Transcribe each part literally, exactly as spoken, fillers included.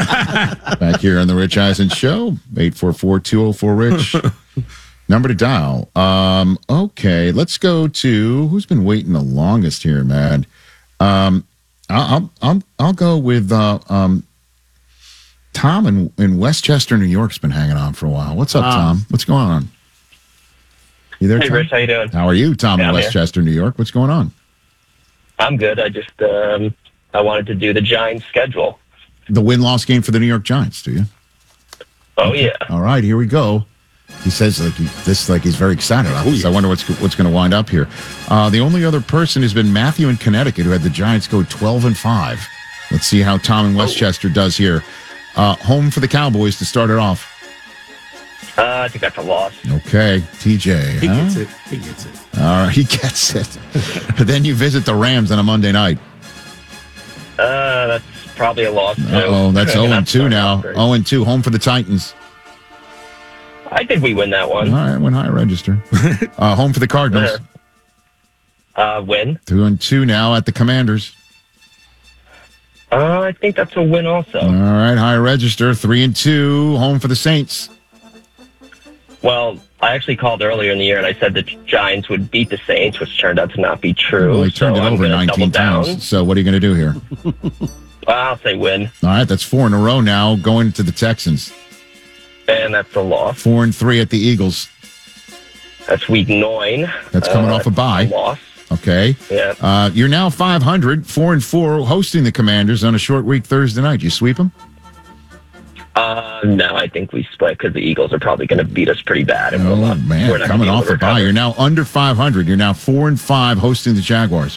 Back here on the Rich Eisen Show, eight four four, two oh four, Rich. Number to dial. Um, okay, let's go to, who's been waiting the longest here, man? Um, I'll, I'll, I'll go with uh, um, Tom in, in Westchester, New York's been hanging on for a while. What's up, um, Tom? What's going on? You there, Hey, Tom? Rich, how you doing? How are you, Tom yeah, in Westchester, New York? What's going on? I'm good. I just, um, I wanted to do the Giants schedule. The win-loss game for the New York Giants, do you? Oh, okay. yeah. All right, here we go. He says like he, this, like he's very excited about this. I wonder what's what's going to wind up here. Uh, the only other person has been Matthew in Connecticut, who had the Giants go twelve and five. Let's see how Tom in Westchester does here. Uh, home for the Cowboys to start it off. Uh, I think that's a loss. Okay, T J. He huh? gets it. He gets it. All right, he gets it. Then you visit the Rams on a Monday night. Uh, that's probably a loss, too. Oh, that's oh and two now. oh and two, home for the Titans. I think we win that one. All right, went high register. uh, home for the Cardinals. Uh, win. Two and two now at the Commanders. Uh, I think that's a win also. All right, high register. Three and two, home for the Saints. Well, I actually called earlier in the year and I said the Giants would beat the Saints, which turned out to not be true. Well, he turned so it I'm over nineteen times. down. So what are you going to do here? I'll say win. All right, that's four in a row now, going to the Texans. And that's a loss. Four and three at the Eagles. That's week nine. That's coming uh, off a bye. Loss. Okay. Yeah. Uh, you're now five hundred, four and four, hosting the Commanders on a short week Thursday night. You sweep them? Uh, no, I think we split because the Eagles are probably going to beat us pretty bad. And Oh, we'll not, man, we're not coming gonna be off able a to bye. recover. You're now under five hundred. You're now four and five, hosting the Jaguars.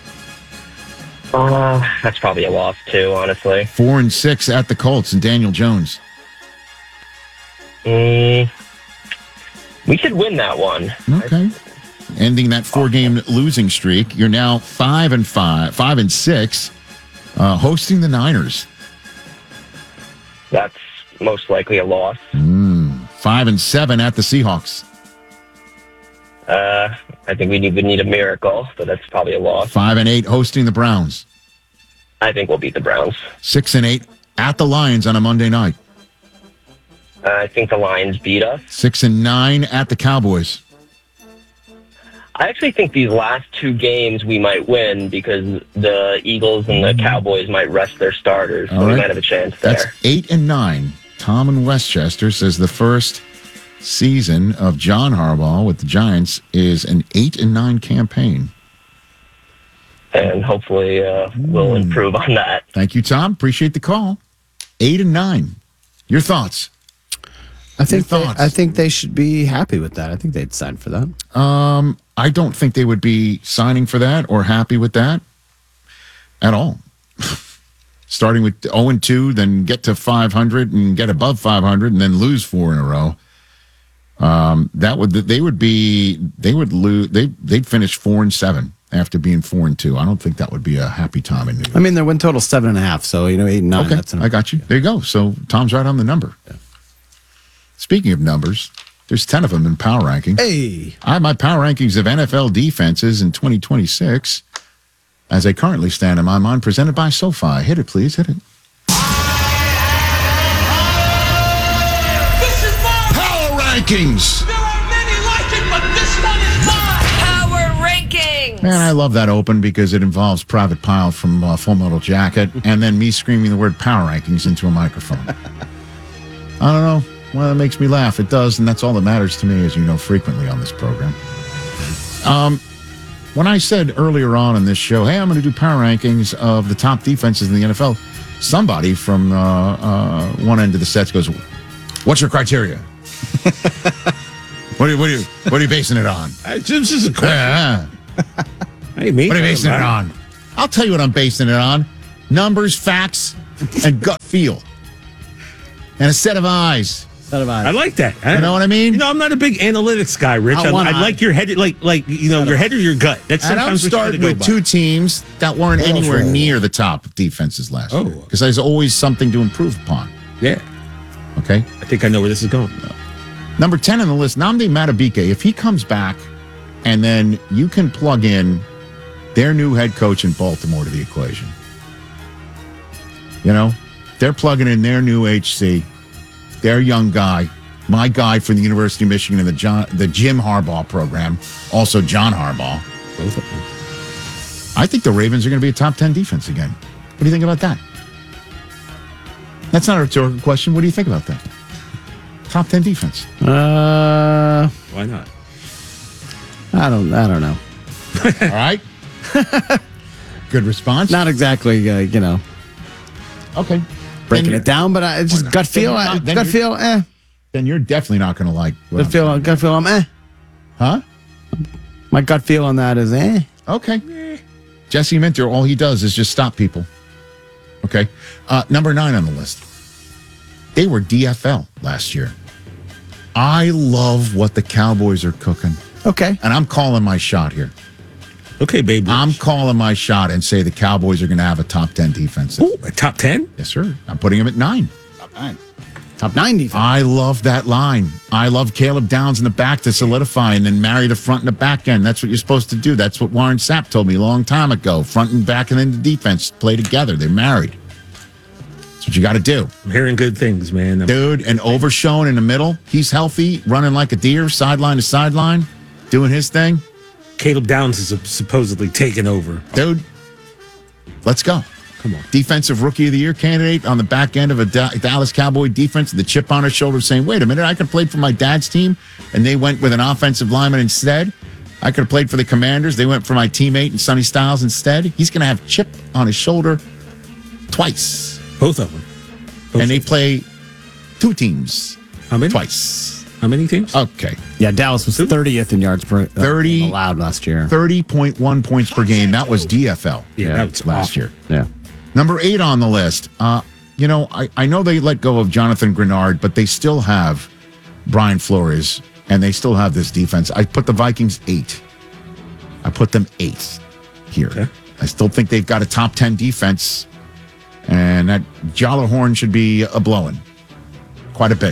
Uh, that's probably a loss too, honestly. Four and six at the Colts and Daniel Jones. Mm, we should win that one. Okay. Ending that four-game losing streak, you're now five and five, five and six, uh, hosting the Niners. That's most likely a loss. Mm, five and seven at the Seahawks. Uh, I think we need, we need a miracle, but that's probably a loss. Five and eight hosting the Browns. I think we'll beat the Browns. Six and eight at the Lions on a Monday night. Uh, I think the Lions beat us. Six and nine at the Cowboys. I actually think these last two games we might win because the Eagles and the Cowboys might rest their starters, so All we right. might have a chance there. That's eight and nine. Tom in Westchester says the first season of John Harbaugh with the Giants is an eight and nine campaign. And hopefully uh, we'll improve on that. Thank you, Tom. Appreciate the call. Eight and nine. Your thoughts? I think Your they, thoughts? I think they should be happy with that. I think they'd sign for that. Um, I don't think they would be signing for that or happy with that at all. Starting with oh and two, then get to five hundred and get above five hundred and then lose four in a row. Um, that would they would be they would lose they they'd finish four and seven after being four and two. I don't think that would be a happy time in New York. I mean, their win total seven and a half, so you know eight and nine. Okay, That's enough. I got you. There you go. So Tom's right on the number. Yeah. Speaking of numbers, there's ten of them in power ranking. Hey, I have my power rankings of N F L defenses in twenty twenty-six as they currently stand in my mind, presented by SoFi. Hit it, please. Hit it. This is mine. Power rankings. There are many like it, but this one is mine. Power rankings. Man, I love that open because it involves Private Pile from uh, Full Metal Jacket and then me screaming the word power rankings into a microphone. I don't know. Well, it makes me laugh. It does, and that's all that matters to me, as you know, frequently on this program. Um, when I said earlier on in this show, hey, I'm going to do power rankings of the top defenses in the N F L, somebody from uh, uh, one end of the sets goes, what's your criteria? what, are you, what, are you, what are you basing it on? Uh, This is a question. Yeah. Hey, me? What are you basing it on? I'll tell you what I'm basing it on. Numbers, facts, and gut feel. And a set of eyes. set of eyes. I like that. You know what I mean? You know, I'm not a big analytics guy, Rich. I I, want I eye. like your head, like, like you know, your head or your gut. That's And I'm sometimes what you starting gotta with go two by. teams that weren't anywhere Oh. near the top defenses last Oh. year. Because there's always something to improve upon. Yeah, Okay? I think I know where this is going. Number ten on the list, Nnamdi Madubuike. If he comes back and then you can plug in their new head coach in Baltimore to the equation. You know? They're plugging in their new H C, their young guy, my guy from the University of Michigan in the John, the Jim Harbaugh program, also John Harbaugh. Both of them. I think the Ravens are going to be a top ten defense again. What do you think about that? That's not a rhetorical question. What do you think about that? Top ten defense. Uh, Why not? I don't. I don't know. All right. Good response. Not exactly. Uh, you know, Okay. breaking Then it down, but I just gut feel. Then you're I, not- then gut you're- feel. Eh. Then you're definitely not going to like. what Gut I'm feel. saying. Gut feel. I'm eh. Huh? My gut feel on that is eh. Okay. Jesse Minter, all he does is just stop people. Okay. Uh, number nine on the list. They were D F L last year. I love what the Cowboys are cooking. Okay. And I'm calling my shot here. Okay, baby. I'm calling my shot and say the Cowboys are going to have a top ten defense. Ooh, a top ten? Yes, sir. I'm putting them at nine. Top nine. Top nine defense. I love that line. I love Caleb Downs in the back to solidify and then marry the front and the back end. That's what you're supposed to do. That's what Warren Sapp told me a long time ago. Front and back and then the defense play together. They're married. That's what you got to do. I'm hearing good things, man. I'm- Dude, and Overshown in the middle. He's healthy, running like a deer, sideline to sideline, doing his thing. Caleb Downs is supposedly taking over. Dude, let's go. Come on. Defensive Rookie of the Year candidate on the back end of a Da- Dallas Cowboy defense, the chip on his shoulder saying, wait a minute, I could have played for my dad's team, and they went with an offensive lineman instead. I could have played for the Commanders. They went for my teammate and Sonny Styles instead. He's going to have chip on his shoulder twice. Both of them. Both And they of them. play two teams How many? twice. How many teams? Okay. Yeah, Dallas was thirtieth in yards per uh, thirty allowed last year. thirty point one points per game. That was D F L yeah, that was last awful. year. Yeah. Number eight on the list. Uh, you know, I, I know they let go of Jonathan Grenard, but they still have Brian Flores, and they still have this defense. I put the Vikings eight. I put them eighth here. Okay. I still think they've got a top ten defense, and that Jollerhorn should be a blowing quite a bit.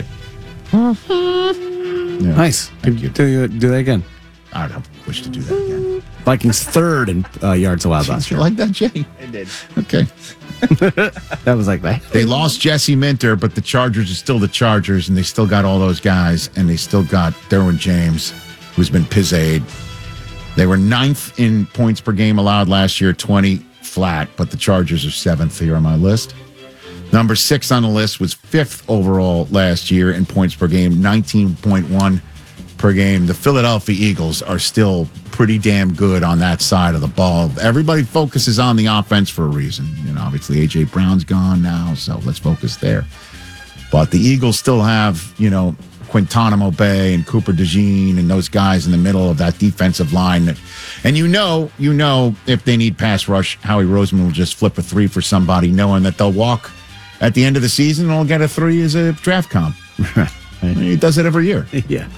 Yeah. Nice. Thank you. Do you do that again? I don't wish to do that again. Vikings third in uh, yards allowed last Did you year. like that, Jay? I did. Okay. That was like that. They lost Jesse Minter, but the Chargers are still the Chargers, and they still got all those guys, and they still got Derwin James, who's been pizzade. They were ninth in points per game allowed last year, twenty flat, but the Chargers are seventh here on my list. Number six on the list was fifth overall last year in points per game, nineteen point one per game. The Philadelphia Eagles are still pretty damn good on that side of the ball. Everybody focuses on the offense for a reason. You know, obviously A J Brown's gone now, so let's focus there. But the Eagles still have, you know, Quintanamo Bay and Cooper DeJean and those guys in the middle of that defensive line. That, and you know, you know, if they need pass rush, Howie Roseman will just flip a three for somebody, knowing that they'll walk at the end of the season and they'll get a three as a draft comp. He does it every year. Yeah.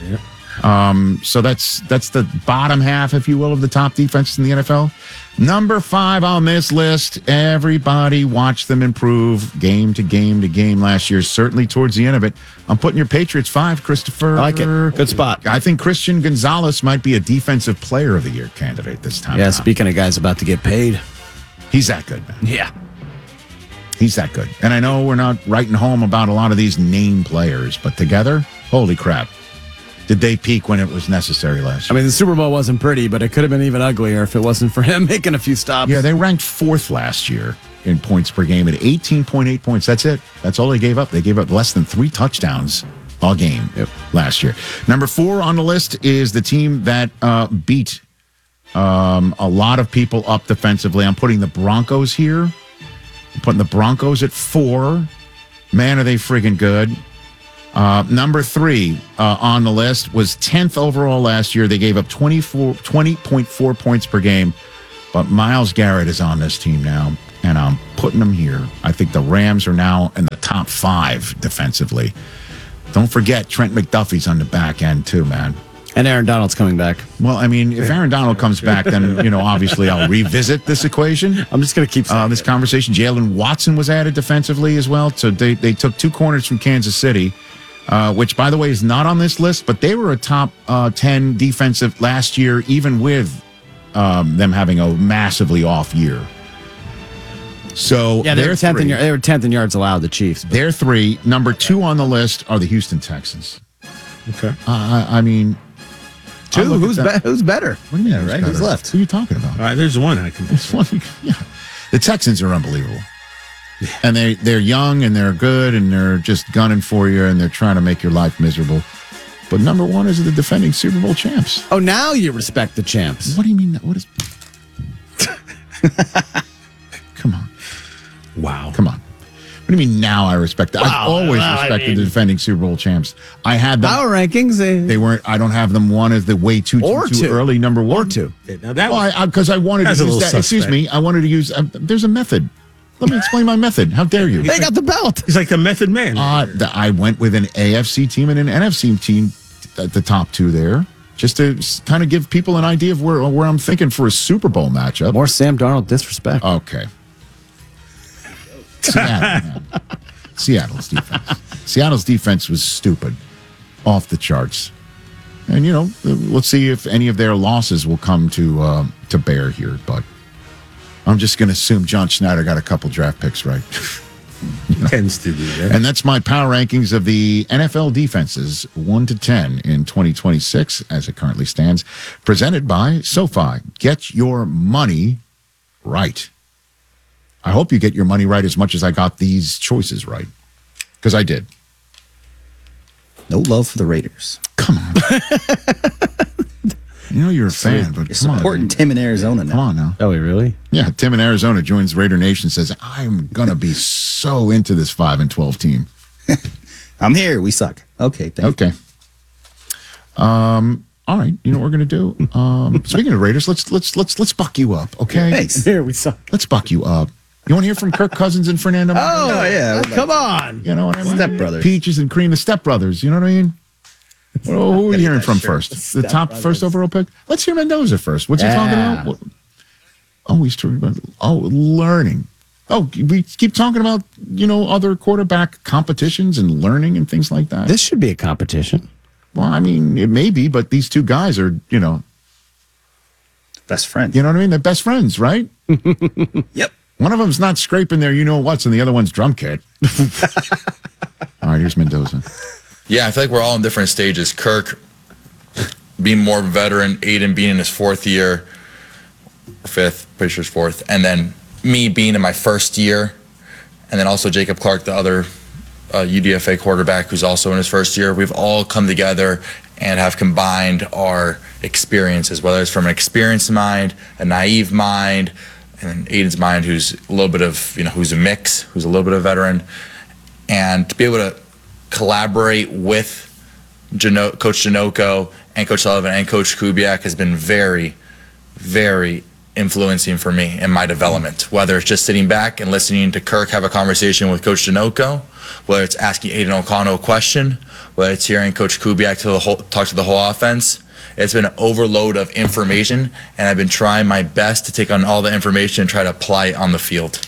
So that's that's the bottom half, if you will, of the top defenses in the N F L. Number five on this list, everybody watched them improve game to game to game last year, certainly towards the end of it. I'm putting your Patriots five, Christopher. I like it. Good spot. I think Christian Gonzalez might be a defensive player of the year candidate this time. Yeah, around. speaking of guys about to get paid. He's that good, man. Yeah. He's that good. And I know we're not writing home about a lot of these name players, but together, holy crap. Did they peak when it was necessary last I year? mean, the Super Bowl wasn't pretty, but it could have been even uglier if it wasn't for him making a few stops. Yeah, they ranked fourth last year in points per game at eighteen point eight points. That's it. That's all they gave up. They gave up less than three touchdowns all game Yep. last year. Number four on the list is the team that uh, beat um, a lot of people up defensively. I'm putting the Broncos here. I'm putting the Broncos at four. Man, are they friggin' good. Uh, number three uh, on the list was tenth overall last year. They gave up twenty-four, twenty point four points per game. But Myles Garrett is on this team now, and I'm putting them here. I think the Rams are now in the top five defensively. Don't forget, Trent McDuffie's on the back end too, man. And Aaron Donald's coming back. Well, I mean, if Aaron Donald comes back, then, you know, obviously I'll revisit this equation. I'm just going to keep saying Uh, this it. conversation. Jalen Watson was added defensively as well. So they, they took two corners from Kansas City, uh, which, by the way, is not on this list, but they were a top uh, ten defensive last year, even with um, them having a massively off year. So Yeah, they they're were tenth in three. yard, they were tenth in yards allowed. The Chiefs. But They're three. Number two on the list are the Houston Texans. Okay. Uh, I I mean, I two. look at Who's that- be- who's better? What do you mean? Yeah, right. Who's better? left? Who are you talking about? All right, there's one I can. It's one you- yeah. The Texans are unbelievable. And they, they're young and they're good and they're just gunning for you and they're trying to make your life miserable. But number one is the defending Super Bowl champs. Oh, now you respect the champs. What do you mean? What is. Come on. Wow. Come on. What do you mean now I respect that? I've always Well, I respected mean- the defending Super Bowl champs. I had them. Power rankings. They, They weren't. I don't have them one as the way too, too, Or too two. early number one. or two. Now that Well, was, I because I, wanted to That's a use little that. Excuse suspect. me. I wanted to use. Uh, there's a method. Let me explain my method. How dare you? They got the belt. he's like the Method Man. Uh, th- I went with an A F C team and an N F C team at the top two there, just to kind of give people an idea of where where I'm thinking for a Super Bowl matchup. More Sam Darnold disrespect. Okay. Seattle, man. Seattle's defense. Seattle's defense was stupid, off the charts. And you know, let's see if any of their losses will come to uh, to bear here. But I'm just going to assume John Schneider got a couple draft picks right. Tends to do that. And that's my power rankings of the N F L defenses, one to ten in twenty twenty-six, as it currently stands, presented by SoFi. Get your money right. I hope you get your money right as much as I got these choices right, because I did. No love for the Raiders. Come on. You know you're a fan, but You're come on. supporting Tim in Arizona now. Come on now. Oh, we really? Yeah, Tim in Arizona joins Raider Nation, says, I'm going to be so into this five and twelve team. I'm here. We suck. Okay. Thank Okay. Um. All right. You know what we're gonna do? Um. Speaking of Raiders, let's let's let's let's buck you up. Okay. you. Thanks. Here we suck. Let's buck you up. You want to hear from Kirk Cousins and Fernando? Martinez? Oh, yeah. Oh, come on. You know what I mean? Stepbrothers. Peaches and cream, the stepbrothers. You know what I mean? Well, who are we hearing from first? The top first overall pick. Let's hear Mendoza first. What's he talking Yeah. about? What- Oh, he's talking about oh learning. Oh, we keep talking about you know other quarterback competitions and learning and things like that. This should be a competition. Well, I mean, it may be, but these two guys are, you know, Best friend. you know what I mean? They're best friends, right? Yep. One of them's not scraping their you know what's, and the other one's drum kit. All right, here's Mendoza. Yeah, I feel like we're all in different stages. Kirk being more veteran, Aiden being in his fourth year, fifth, pretty sure his fourth, and then me being in my first year, and then also Jacob Clark, the other uh, U D F A quarterback who's also in his first year. We've all come together and have combined our experiences, whether it's from an experienced mind, a naive mind, and then Aiden's mind, who's a little bit of, you know, who's a mix, who's a little bit of veteran, and to be able to collaborate with Jano- Coach Janoko and Coach Sullivan and Coach Kubiak has been very, very influencing for me in my development. Whether it's just sitting back and listening to Kirk have a conversation with Coach Janoko, whether it's asking Aiden O'Connell a question, whether it's hearing Coach Kubiak to the whole, talk to the whole offense. It's been an overload of information, and I've been trying my best to take on all the information and try to apply it on the field.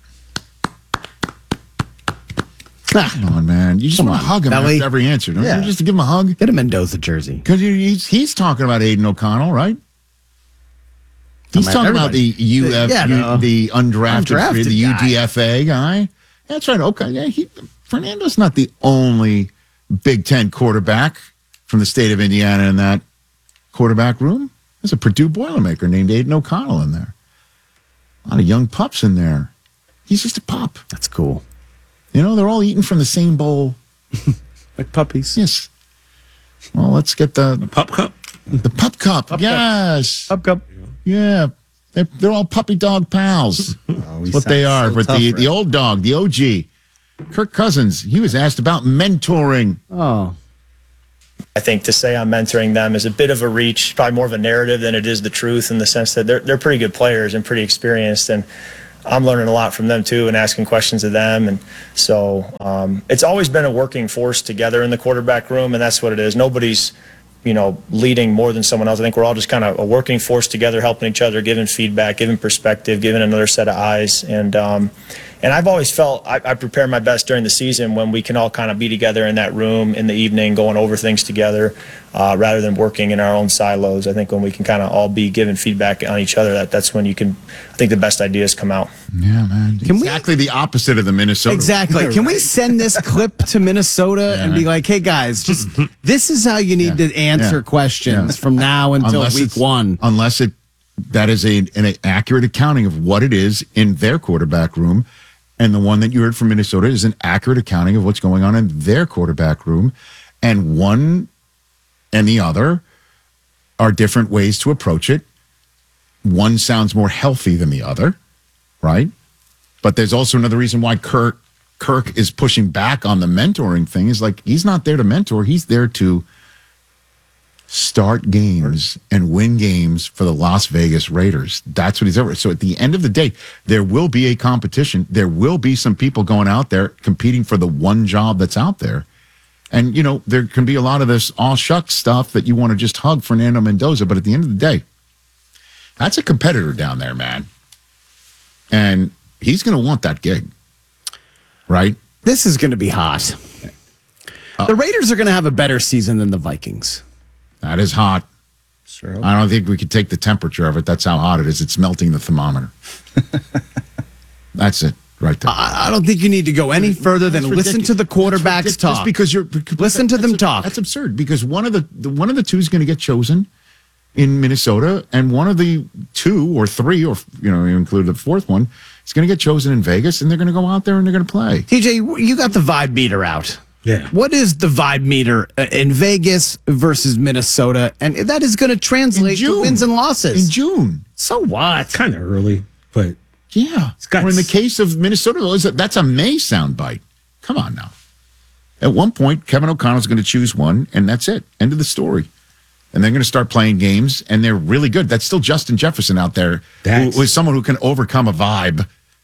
Come on, man. You just want to hug him Belly. after every answer, don't Yeah. you? Just to give him a hug? Get a Mendoza jersey. Because he's, he's talking about Aiden O'Connell, right? He's Come on, talking about the everybody. U F, Yeah, no. the undrafted, Undrafted the guy. U D F A guy. That's right. Okay, yeah. He, Fernando's not the only Big Ten quarterback from the state of Indiana in that quarterback room. There's a Purdue Boilermaker named Aiden O'Connell in there. A lot of young pups in there. He's just a pup. That's cool. You know, they're all eating from the same bowl. Like puppies. Yes. Well, let's get the Pup Cup. the pup cup. yes. Up, up. Yeah. They're, they're all puppy dog pals. Oh, we That's what they sound are. so But tough, the, right? the old dog, the O G, Kirk Cousins, he was asked about mentoring. Oh. I think to say I'm mentoring them is a bit of a reach, probably more of a narrative than it is the truth, in the sense that they're they're pretty good players and pretty experienced, and I'm learning a lot from them too and asking questions of them. And so um, it's always been a working force together in the quarterback room, and that's what it is. Nobody's, you know, leading more than someone else. I think we're all just kind of a working force together, helping each other, giving feedback, giving perspective, giving another set of eyes, and um, And I've always felt I, I prepare my best during the season when we can all kind of be together in that room in the evening, going over things together, uh, rather than working in our own silos. I think when we can kind of all be giving feedback on each other, that that's when you can, I think the best ideas come out. Yeah, man. Can we- exactly the opposite of the Minnesota. Exactly. Can we send this clip to Minnesota and be like, hey, guys, just this is how you need Yeah. to answer Yeah. questions Yeah. from now until Unless week it's- one? Unless it that is a, an accurate accounting of what it is in their quarterback room, and the one that you heard from Minnesota is an accurate accounting of what's going on in their quarterback room, and one and the other are different ways to approach it. One sounds more healthy than the other, right? But there's also another reason why Kirk Kirk is pushing back on the mentoring thing. Is like he's not there to mentor; he's there to start games and win games for the Las Vegas Raiders. That's what he's over. So at the end of the day, there will be a competition. There will be some people going out there competing for the one job that's out there. And, you know, there can be a lot of this all shucks stuff that you want to just hug Fernando Mendoza. But at the end of the day, that's a competitor down there, man. And he's going to want that gig, right? This is going to be hot. The Raiders are going to have a better season than the Vikings. That is hot. Sure. I don't think we could take the temperature of it. That's how hot it is. It's melting the thermometer. That's it right there. I, I don't think you need to go any further than That's listen to the ridiculous. quarterbacks That's talk. Just because you're because Listen to them that's- talk. That's absurd because one of the, the one of the two is going to get chosen in Minnesota, and one of the two or three, or you know, you include the fourth one, is going to get chosen in Vegas, and they're going to go out there and they're going to play. T J, you got the vibe meter out. Yeah. What is the vibe meter uh, in Vegas versus Minnesota? And that is going to translate to wins and losses. In June. So what? Kind of early, but Yeah. got Or in the s- case of Minnesota, is that- that's a May soundbite. Come on now. At one point, Kevin O'Connell's going to choose one, and that's it. End of the story. And they're going to start playing games, and they're really good. That's still Justin Jefferson out there, That's- who is someone who can overcome a vibe,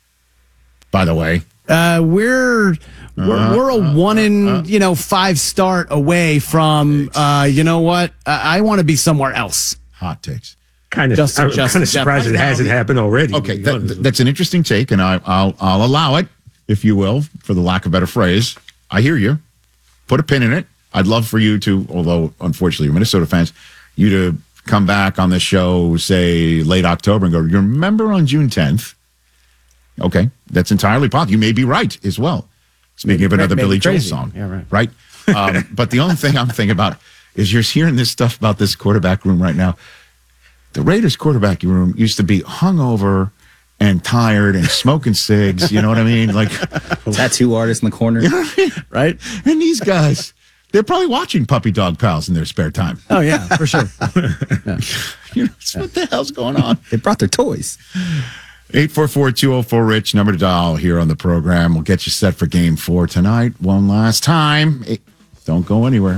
by the way. Uh, we're we're, we're a one in you know five start away from uh, you know what? I, I want to be somewhere else. Hot takes. kind of. Justin- I'm Justin kind of surprised Jeff- it hasn't happened already. Okay, to be that, honest. that's an interesting take, and I, I'll I'll allow it, if you will, for the lack of a better phrase. I hear you. Put a pin in it. I'd love for you to, although unfortunately you're Minnesota fans, you to come back on this show, say late October, and go, you remember on June tenth? Okay, that's entirely possible. You may be right as well. Speaking of another maybe Billy Joel crazy. song. Yeah, right. Right? Um, but the only thing I'm thinking about is you're hearing this stuff about this quarterback room right now. The Raiders quarterback room used to be hungover and tired and smoking cigs. You know what I mean? Like, Tattoo artist in the corner. Right? and these guys, they're probably watching Puppy Dog Pals in their spare time. Oh yeah, for sure. You know, what the hell's going on? They brought their toys. eight four four, two oh four, RICH, number to dial here on the program. We'll get you set for game four tonight. One last time. Hey, don't go anywhere.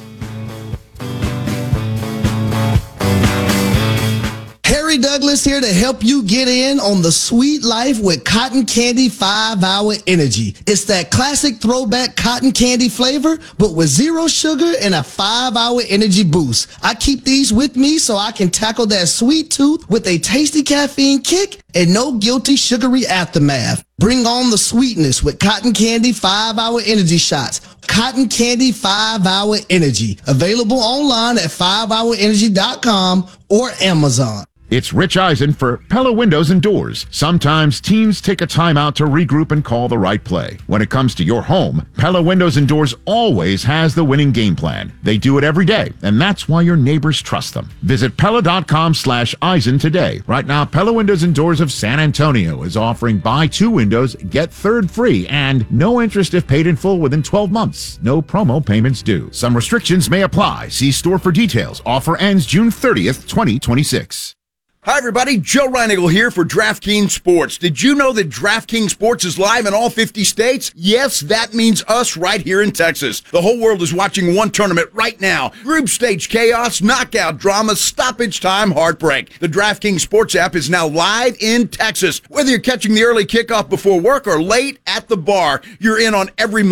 Harry Douglas here to help you get in on the sweet life with Cotton Candy five hour Energy. It's that classic throwback cotton candy flavor, but with zero sugar and a five hour energy boost. I keep these with me so I can tackle that sweet tooth with a tasty caffeine kick and no guilty sugary aftermath. Bring on the sweetness with Cotton Candy five hour Energy shots. Cotton Candy five hour Energy. Available online at five hour energy dot com or Amazon. It's Rich Eisen for Pella Windows and Doors. Sometimes teams take a timeout to regroup and call the right play. When it comes to your home, Pella Windows and Doors always has the winning game plan. They do it every day, and that's why your neighbors trust them. Visit Pella.com slash Eisen today. Right now, Pella Windows and Doors of San Antonio is offering buy two windows, get third free, and no interest if paid in full within twelve months. No promo payments due. Some restrictions may apply. See store for details. Offer ends June thirtieth, twenty twenty-six. Hi, everybody. Joe Reinigle here for DraftKings Sports. Did you know that DraftKings Sports is live in all fifty states? Yes, that means us right here in Texas. The whole world is watching one tournament right now. Group stage chaos, knockout drama, stoppage time, heartbreak. The DraftKings Sports app is now live in Texas. Whether you're catching the early kickoff before work or late at the bar, you're in on every